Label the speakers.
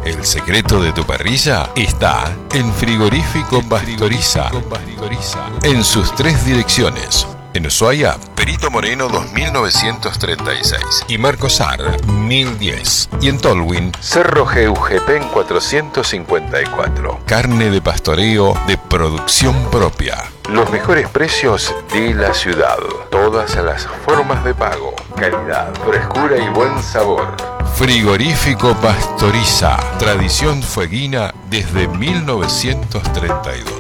Speaker 1: El secreto de tu parrilla está en Frigorífico Pastoriza. En sus 3 direcciones. En Ushuaia, Perito Moreno 2936 y Marcos Sar 1010. Y en Tolwyn, Cerro Geujepen 454. Carne de pastoreo de producción propia. Los mejores precios de la ciudad. Todas las formas de pago. Calidad, frescura y buen sabor. Frigorífico Pastoriza. Tradición fueguina desde 1932.